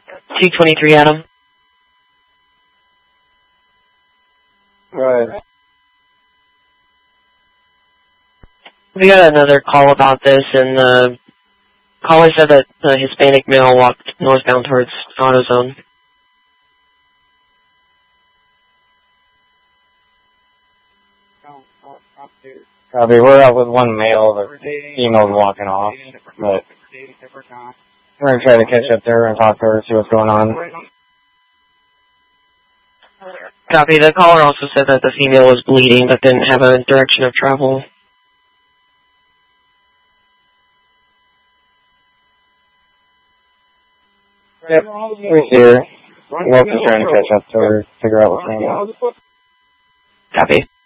223 Adam. Right. We got another call about this, and the caller said that a Hispanic male walked northbound towards AutoZone. Copy. We're out with one male. The female's walking off, but we're going to try to catch up there and talk to her, see what's going on. Copy. The caller also said that the female was bleeding but didn't have a direction of travel. Yep, we're here. We're also trying to catch up to her, figure out what's going on. Copy.